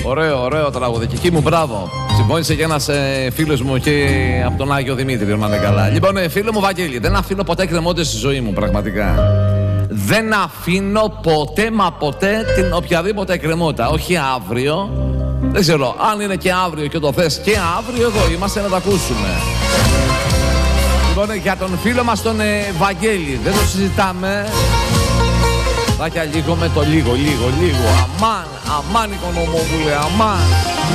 Ωραίο τραγούδι. Και εκεί μου μπράβο. Συμφώνησε και ένας φίλος μου εκεί από τον Άγιο Δημήτρη, να είναι καλά. Λοιπόν, φίλο μου Βαγγέλη, δεν αφήνω ποτέ κρεμότητες στη ζωή μου, πραγματικά. Δεν αφήνω ποτέ μα ποτέ την οποιαδήποτε εκκρεμότητα. Όχι αύριο. Δεν ξέρω, αν είναι και αύριο και το θες και αύριο, εδώ είμαστε να τα ακούσουμε. Λοιπόν, για τον φίλο μας τον Βαγγέλη, δεν το συζητάμε. Θα και λίγο με το λίγο. Αμάν, οικονομόπουλε, αμάν.